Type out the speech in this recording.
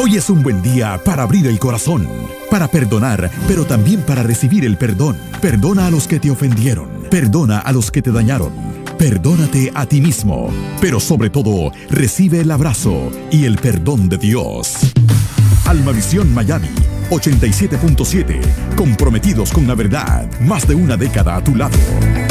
Hoy es un buen día para abrir el corazón, para perdonar, pero también para recibir el perdón. Perdona a los que te ofendieron, perdona a los que te dañaron, perdónate a ti mismo, pero sobre todo, recibe el abrazo y el perdón de Dios. Almavisión Miami 87.7, comprometidos con la verdad, más de una década a tu lado.